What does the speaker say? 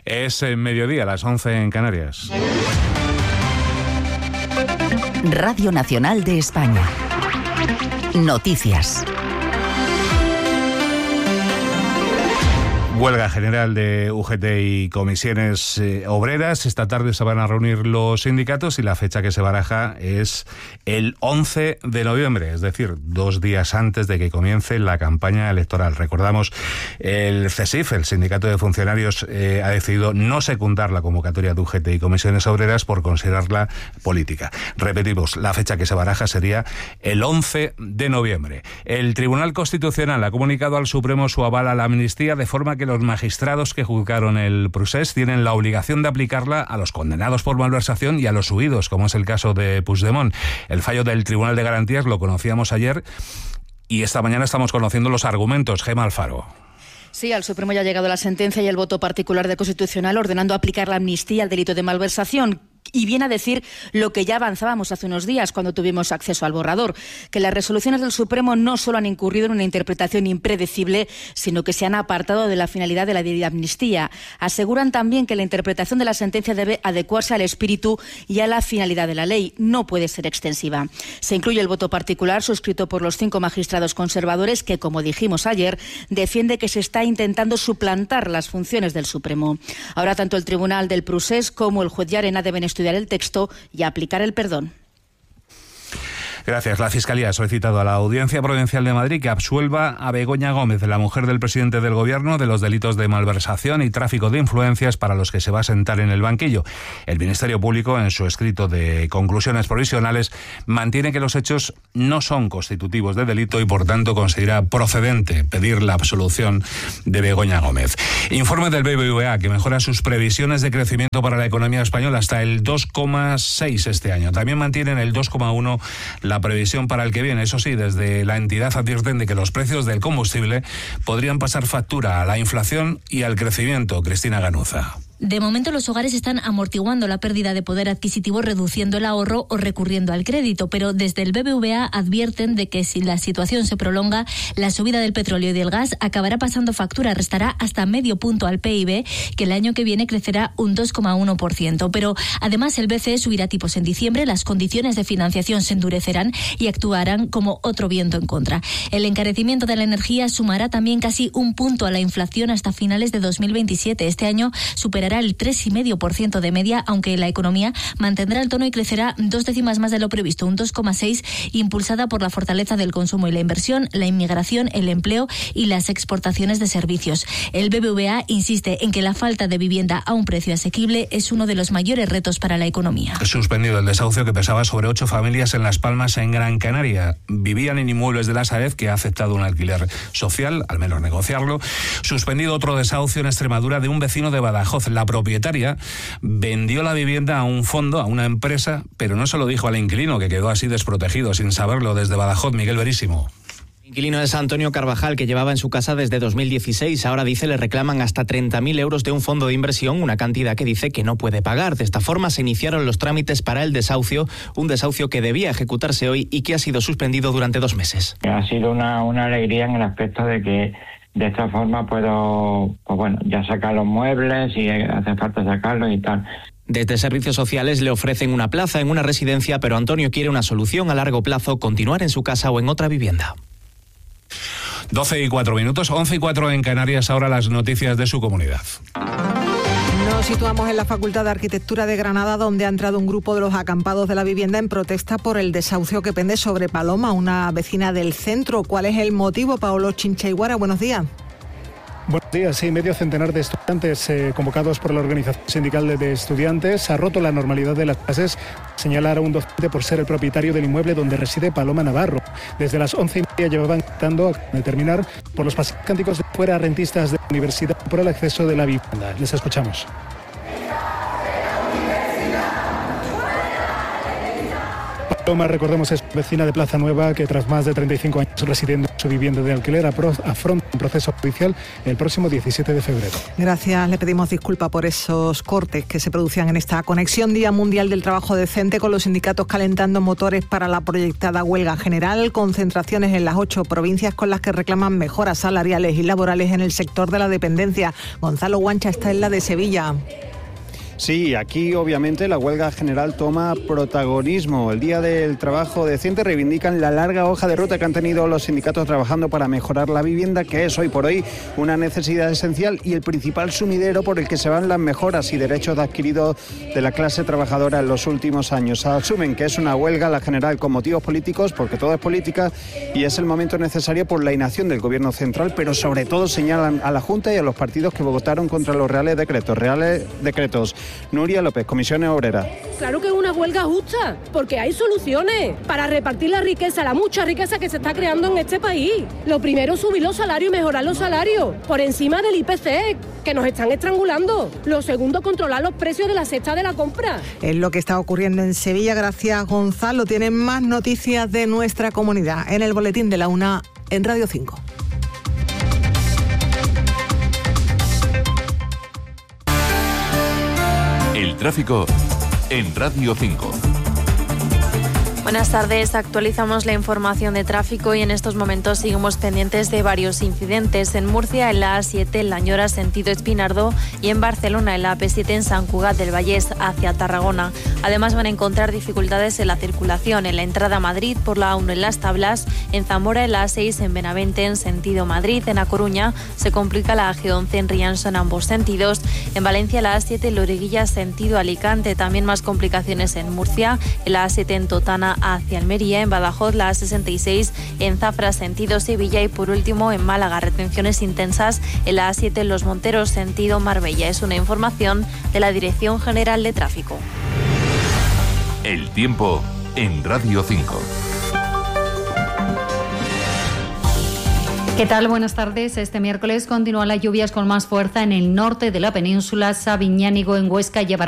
Es mediodía, las 11 en Canarias. Radio Nacional de España. Noticias. Huelga general de UGT y comisiones obreras. Esta tarde se van a reunir los sindicatos y la fecha que se baraja es el 11 de noviembre, es decir, 2 días antes de que comience la campaña electoral. Recordamos, el CESIF, el Sindicato de Funcionarios, ha decidido no secundar la convocatoria de UGT y comisiones obreras por considerarla política. Repetimos, la fecha que se baraja sería el 11 de noviembre. El Tribunal Constitucional ha comunicado al Supremo su aval a la amnistía, de forma que los magistrados que juzgaron el procés tienen la obligación de aplicarla a los condenados por malversación y a los huidos, como es el caso de Puigdemont. El fallo del Tribunal de Garantías lo conocíamos ayer y esta mañana estamos conociendo los argumentos. Gemma Alfaro. Sí, al Supremo ya ha llegado la sentencia y el voto particular del Constitucional ordenando aplicar la amnistía al delito de malversación. Y viene a decir lo que ya avanzábamos hace unos días cuando tuvimos acceso al borrador, que las resoluciones del Supremo no solo han incurrido en una interpretación impredecible, sino que se han apartado de la finalidad de la ley de amnistía. Aseguran también que la interpretación de la sentencia debe adecuarse al espíritu y a la finalidad de la ley. No puede ser extensiva. Se incluye el voto particular suscrito por los 5 magistrados conservadores que, como dijimos ayer, defiende que se está intentando suplantar las funciones del Supremo. Ahora tanto el Tribunal del Procés como el juez Llarena deben estudiar el texto y aplicar el perdón. Gracias. La Fiscalía ha solicitado a la Audiencia Provincial de Madrid que absuelva a Begoña Gómez, la mujer del presidente del Gobierno, de los delitos de malversación y tráfico de influencias para los que se va a sentar en el banquillo. El Ministerio Público, en su escrito de conclusiones provisionales, mantiene que los hechos no son constitutivos de delito y, por tanto, considera procedente pedir la absolución de Begoña Gómez. Informe del BBVA que mejora sus previsiones de crecimiento para la economía española hasta el 2,6 este año. También mantienen el 2,1 la previsión para el que viene. Eso sí, desde la entidad advierten de que los precios del combustible podrían pasar factura a la inflación y al crecimiento. Cristina Ganuza. De momento, los hogares están amortiguando la pérdida de poder adquisitivo, reduciendo el ahorro o recurriendo al crédito, pero desde el BBVA advierten de que si la situación se prolonga, la subida del petróleo y del gas acabará pasando factura, restará hasta medio punto al PIB, que el año que viene crecerá un 2,1%. Pero además el BCE subirá tipos en diciembre, las condiciones de financiación se endurecerán y actuarán como otro viento en contra. El encarecimiento de la energía sumará también casi un punto a la inflación hasta finales de 2027. Este año superará el 3,5% de media, aunque la economía mantendrá el tono y crecerá 2 décimas más de lo previsto, un 2,6, impulsada por la fortaleza del consumo y la inversión, la inmigración, el empleo y las exportaciones de servicios. El BBVA insiste en que la falta de vivienda a un precio asequible es uno de los mayores retos para la economía. Suspendido el desahucio que pesaba sobre 8 familias en Las Palmas, en Gran Canaria. Vivían en inmuebles de la Sareb, que ha aceptado un alquiler social, al menos negociarlo. Suspendido otro desahucio en Extremadura de un vecino de Badajoz. La propietaria vendió la vivienda a un fondo, a una empresa, pero no se lo dijo al inquilino, que quedó así desprotegido, sin saberlo. Desde Badajoz, Miguel Verísimo. El inquilino es Antonio Carvajal, que llevaba en su casa desde 2016. Ahora dice le reclaman hasta 30.000 euros de un fondo de inversión, una cantidad que dice que no puede pagar. De esta forma se iniciaron los trámites para el desahucio, un desahucio que debía ejecutarse hoy y que ha sido suspendido durante 2 meses. Ha sido una alegría en el aspecto de que de esta forma puedo, ya sacar los muebles si hace falta sacarlos y tal. Desde Servicios Sociales le ofrecen una plaza en una residencia, pero Antonio quiere una solución a largo plazo, continuar en su casa o en otra vivienda. 12:04, 11:04 en Canarias, ahora las noticias de su comunidad. Nos situamos en la Facultad de Arquitectura de Granada, donde ha entrado un grupo de los acampados de la vivienda en protesta por el desahucio que pende sobre Paloma, una vecina del centro. ¿Cuál es el motivo, Paolo Chinchaiguara? Buenos días. Buenos días. Sí, medio centenar de estudiantes convocados por la organización sindical de estudiantes ha roto la normalidad de las clases, señalar a un docente por ser el propietario del inmueble donde reside Paloma Navarro. Desde las 11:30 llevaban intentando determinar por los pasillos cánticos de fuera rentistas de la universidad por el acceso de la vivienda. Les escuchamos. Paloma, recordemos, es vecina de Plaza Nueva que tras más de 35 años residiendo en su vivienda de alquiler afronta un proceso judicial el próximo 17 de febrero. Gracias, le pedimos disculpas por esos cortes que se producían en esta conexión. Día Mundial del Trabajo Decente, con los sindicatos calentando motores para la proyectada huelga general. Concentraciones en las 8 provincias con las que reclaman mejoras salariales y laborales en el sector de la dependencia. Gonzalo Guancha está en la de Sevilla. Sí, aquí obviamente la huelga general toma protagonismo. El Día del Trabajo Decente reivindican la larga hoja de ruta que han tenido los sindicatos trabajando para mejorar la vivienda, que es hoy por hoy una necesidad esencial y el principal sumidero por el que se van las mejoras y derechos adquiridos de la clase trabajadora en los últimos años. Asumen que es una huelga la general con motivos políticos, porque todo es política y es el momento necesario por la inacción del Gobierno central, pero sobre todo señalan a la Junta y a los partidos que votaron contra los reales decretos. Nuria López, Comisiones Obreras. Claro que es una huelga justa, porque hay soluciones para repartir la riqueza, la mucha riqueza que se está creando en este país. Lo primero, subir los salarios y mejorar los salarios, por encima del IPC, que nos están estrangulando. Lo segundo, controlar los precios de la cesta de la compra. Es lo que está ocurriendo en Sevilla. Gracias, Gonzalo. Tienen más noticias de nuestra comunidad en el boletín de la UNA en Radio 5. El tráfico en Radio 5. Buenas tardes, actualizamos la información de tráfico y en estos momentos seguimos pendientes de varios incidentes. En Murcia, en la A7, en Lañora, sentido Espinardo, y en Barcelona, en la AP7, en Sant Cugat del Vallès, hacia Tarragona. Además, van a encontrar dificultades en la circulación, en la entrada a Madrid por la A1 en Las Tablas, en Zamora, en la A6, en Benavente, en sentido Madrid, en A Coruña, se complica la A11 en Rianso en ambos sentidos. En Valencia, la A7, en Loriguilla, sentido Alicante, también más complicaciones en Murcia, en la A7 en Totana, hacia Almería, en Badajoz la A66, en Zafra sentido Sevilla y por último en Málaga retenciones intensas en la A7 en Los Monteros sentido Marbella. Es una información de la Dirección General de Tráfico. El tiempo en Radio 5. ¿Qué tal? Buenas tardes. Este miércoles continúan las lluvias con más fuerza en el norte de la península. Sabiñánigo en Huesca llevará